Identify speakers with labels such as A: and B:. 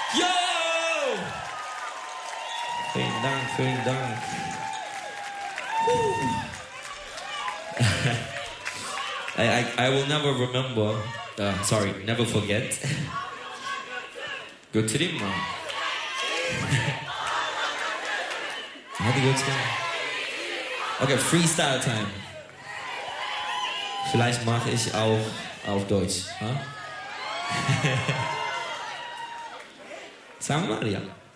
A: Yo! Vielen Dank, vielen Dank. I will never remember, never forget. Good to them, man. Hadi götürün. Okay, Freestyle Time. Vielleicht mache ich auch auf Deutsch. Huh? Sagen wir mal, ja.